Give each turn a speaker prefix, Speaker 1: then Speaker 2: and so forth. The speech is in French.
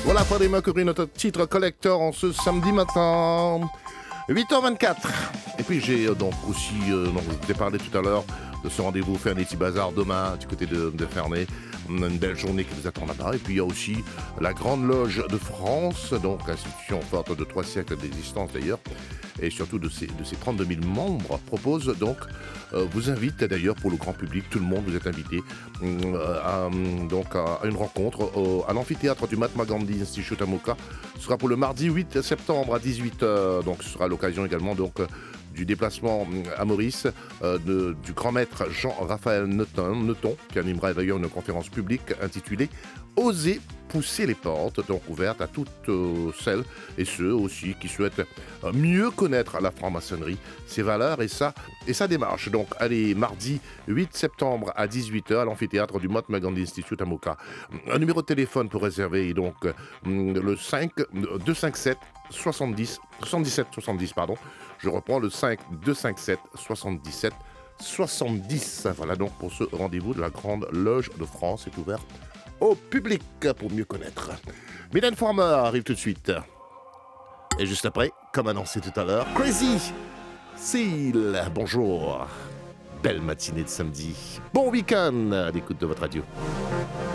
Speaker 1: Voilà, Freddie Mercury, notre titre collector en ce samedi matin, 8h24. Et puis j'ai donc aussi, je vous ai parlé tout à l'heure de ce rendez-vous Fernety Bazar demain du côté de Ferney. Une belle journée qui vous attend là-bas. Et puis il y a aussi la Grande Loge de France, donc institution forte de 3 siècles d'existence d'ailleurs, et surtout de ses 32 000 membres, propose donc, vous invite d'ailleurs pour le grand public, tout le monde, vous êtes invité à une rencontre à l'amphithéâtre du Mahatma Gandhi Institute à Moka. Ce sera pour le mardi 8 septembre à 18h. Donc ce sera l'occasion également du déplacement à Maurice du grand maître Jean-Raphaël Nothomb, qui animera d'ailleurs une conférence publique intitulée « Oser pousser les portes », donc ouverte à toutes celles et ceux aussi qui souhaitent mieux connaître la franc-maçonnerie, ses valeurs et sa démarche. Donc allez, mardi 8 septembre à 18h à l'amphithéâtre du Mahatma Gandhi Institute à Moka. Un numéro de téléphone pour réserver, donc le 257 77 70, pardon. Je reprends le 257 77 70. Voilà donc pour ce rendez-vous de la Grande Loge de France, est ouvert au public pour mieux connaître. Mylène Farmer arrive tout de suite. Et juste après, comme annoncé tout à l'heure, Crazy Seal. Bonjour. Belle matinée de samedi. Bon week-end à l'écoute de votre radio.